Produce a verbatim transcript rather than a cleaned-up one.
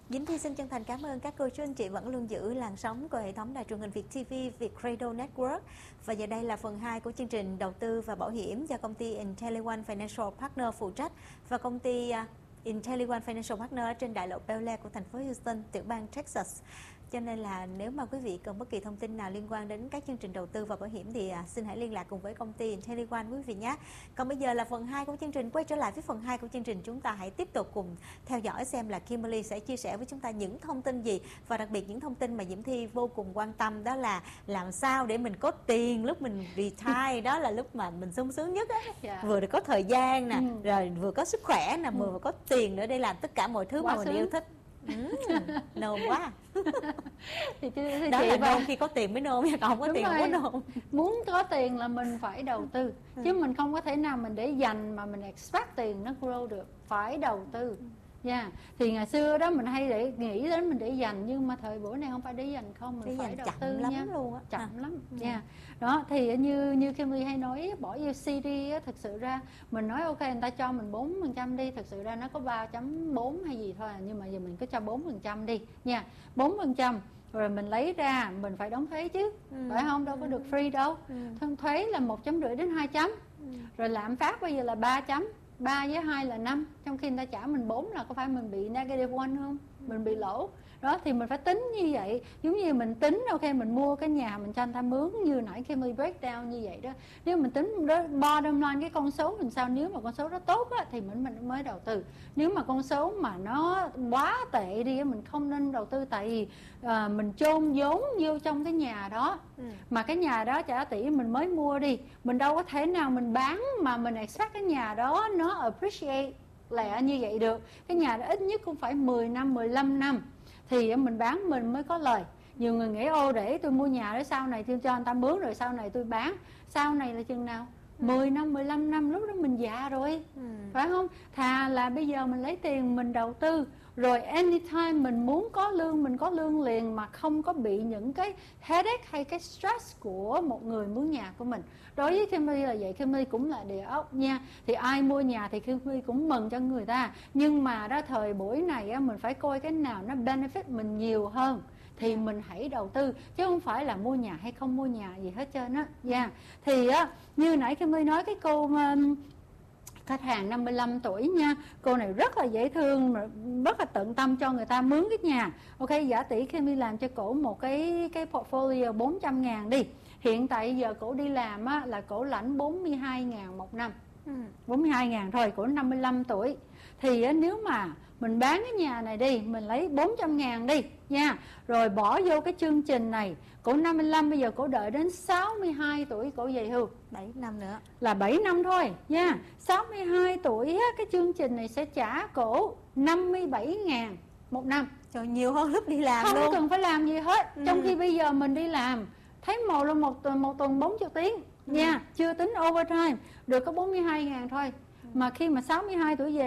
Diễm Thi xin chân thành cảm ơn các cô chú anh chị vẫn luôn giữ làn sóng của hệ thống đài truyền hình Việt ti vi, Việt Radio Network. Và giờ đây là phần hai của chương trình đầu tư và bảo hiểm do công ty IntelliOne Financial Partner phụ trách và công ty IntelliOne Financial Partner ở trên đại lộ Bel Air của thành phố Houston, tiểu bang Texas. Cho nên là nếu mà quý vị cần bất kỳ thông tin nào liên quan đến các chương trình đầu tư và bảo hiểm thì à, xin hãy liên lạc cùng với công ty IntelliOne quý vị nhé. Còn bây giờ là phần hai của chương trình. Quay trở lại với phần hai của chương trình, chúng ta hãy tiếp tục cùng theo dõi xem là Kimberly sẽ chia sẻ với chúng ta những thông tin gì, và đặc biệt những thông tin mà Diễm Thi vô cùng quan tâm, đó là làm sao để mình có tiền lúc mình retire. Đó là lúc mà mình sung sướng nhất á. Yeah. Vừa được có thời gian nè, ừ. rồi vừa có sức khỏe nè, vừa ừ. có tiền nữa để làm tất cả mọi thứ quá mà mình yêu thích. Ừ, nôn quá. Thì, thì đó chị là và... nôn khi có tiền mới nôn, còn không có Đúng tiền rồi. không có nôn. Muốn có tiền là mình phải đầu tư, ừ. chứ mình không có thể nào mình để dành mà mình expect tiền nó grow được, phải đầu tư. Yeah. Thì ngày xưa đó mình hay để nghĩ đến mình để dành, nhưng mà thời buổi này không phải để dành không, mình để phải đầu tư lắm nha. Luôn á. Chậm à. lắm. Ừ. Yeah. Đó thì như như Kimberly hay nói bỏ vô xê đê á, thực sự ra mình nói ok người ta cho mình bốn phần trăm đi, thực sự ra nó có ba chấm bốn hay gì thôi, nhưng mà giờ mình cứ cho bốn phần trăm đi nha. bốn phần trăm rồi mình lấy ra mình phải đóng thuế chứ, ừ. phải không? Đâu có được free đâu. Ừ. Thuế là một chấm rưỡi đến hai chấm. Ừ. Rồi lạm phát bây giờ là ba chấm. ba với hai là năm, trong khi người ta trả mình bốn là có phải mình bị negative one không? Mình bị lỗ. Đó thì mình phải tính như vậy. Giống như mình tính ok mình mua cái nhà mình cho người ta mướn như nãy khi mình break down như vậy đó. Nếu mình tính đó, bottom line cái con số mình sao, nếu mà con số đó tốt á, thì mình mình mới đầu tư. Nếu mà con số mà nó quá tệ đi mình không nên đầu tư, tại vì à, mình chôn vốn vô trong cái nhà đó. Ừ. Mà cái nhà đó trả tỷ mình mới mua đi, mình đâu có thể nào mình bán mà mình expect cái nhà đó nó appreciate lẹ như vậy được. Cái nhà đó ít nhất cũng phải mười năm, mười lăm năm thì mình bán mình mới có lời. Nhiều người nghĩ ô để tôi mua nhà để sau này tôi cho người ta mướn rồi sau này tôi bán. Sau này là chừng nào? Ừ. mười năm, mười lăm năm, lúc đó mình già rồi. Ừ. Phải không? Thà là bây giờ mình lấy tiền mình đầu tư, rồi anytime mình muốn có lương mình có lương liền, mà không có bị những cái headache hay cái stress của một người mướn nhà của mình. Đối với Kimberly là vậy, Kimberly cũng là địa ốc nha. Thì ai mua nhà thì Kimberly cũng mừng cho người ta. Nhưng mà đó thời buổi này á, mình phải coi cái nào nó benefit mình nhiều hơn thì mình hãy đầu tư, chứ không phải là mua nhà hay không mua nhà gì hết trơn á. Yeah. Thì á, như nãy Kimberly nói cái cô um, khách hàng năm mươi lăm tuổi nha, cô này rất là dễ thương, rất là tận tâm cho người ta mướn cái nhà. Ok, giả tỷ khi đi làm cho cổ một cái cái portfolio bốn trăm ngàn đi. Hiện tại giờ cổ đi làm á, là cổ lãnh bốn mươi hai ngàn một năm. Ừ. bốn mươi hai ngàn thôi, cổ năm mươi lăm tuổi. Thì á, nếu mà mình bán cái nhà này đi, mình lấy bốn trăm ngàn đi nha, rồi bỏ vô cái chương trình này, cổ năm mươi lăm, bây giờ cổ đợi đến sáu mươi hai tuổi cổ về hưu, bảy năm nữa là bảy năm thôi nha. Ừ. sáu mươi hai tuổi á, cái chương trình này sẽ trả cổ năm mươi bảy ngàn một năm. Trời, nhiều hơn lúc đi làm không luôn. Không cần phải làm gì hết. Ừ. Trong khi bây giờ mình đi làm thấy một là một tuần một tuần bốn mươi tiếng. Ừ. Nha, chưa tính overtime, được có bốn mươi hai ngàn thôi. Ừ. Mà khi mà sáu mươi hai tuổi về